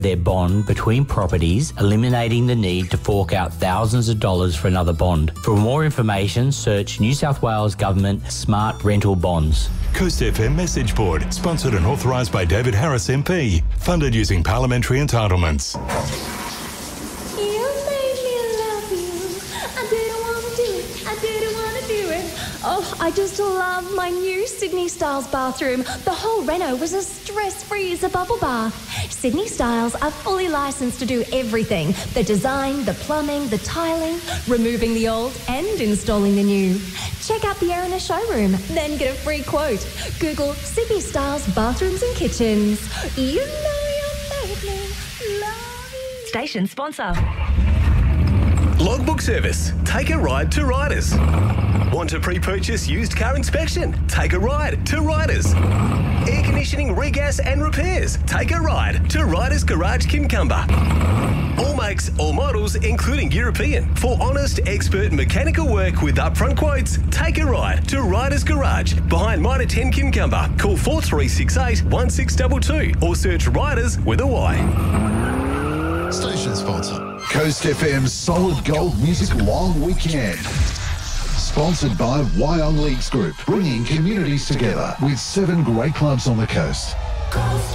their bond between properties, eliminating the need to fork out thousands of dollars for another bond. For more information, search New South Wales Government Smart Rental Bonds. Coast FM Message Board, sponsored and authorised by David Harris MP, funded using parliamentary entitlements. Oh, I just love my new Sydney Styles bathroom. The whole reno was as stress-free as a bubble bath. Sydney Styles are fully licensed to do everything. The design, the plumbing, the tiling, removing the old and installing the new. Check out the Erina showroom, then get a free quote. Google Sydney Styles bathrooms and kitchens. You know you made me love you. Station sponsor. Logbook Service. Take a ride to Riders. Want to pre-purchase used car inspection? Take a ride to Riders. Air conditioning, regas and repairs? Take a ride to Riders Garage Kincumber. All makes, all models, including European. For honest, expert mechanical work with upfront quotes, take a ride to Riders Garage behind Mitre 10 Kincumber. Call 4368 1622 or search Riders with a Y. Station sponsor. Coast FM's Solid Gold Music Long Weekend. Sponsored by Wyong Leagues Group, bringing communities together with 7 great clubs on the coast.